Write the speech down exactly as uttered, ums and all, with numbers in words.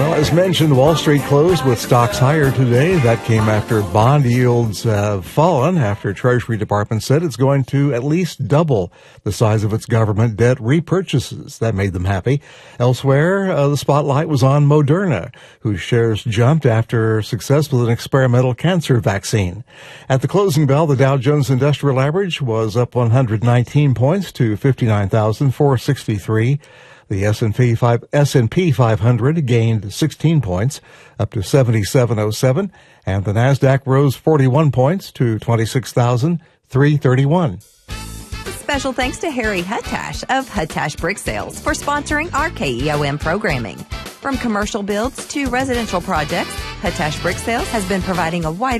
Well, as mentioned, Wall Street closed with stocks higher today. That came after bond yields have fallen after Treasury Department said it's going to at least double the size of its government debt repurchases. That made them happy. Elsewhere, uh, the spotlight was on Moderna, whose shares jumped after success with an experimental cancer vaccine. At the closing bell, the Dow Jones Industrial Average was up one hundred nineteen points to fifty-nine thousand four hundred sixty-three. The S and P five, S and P five hundred gained sixteen points, up to seventy-seven oh seven, and the Nasdaq rose forty-one points to twenty-six thousand three hundred thirty-one. Special thanks to Harry Huttash of Huttash Brick Sales for sponsoring our K E O M programming. From commercial builds to residential projects, Huttash Brick Sales has been providing a wide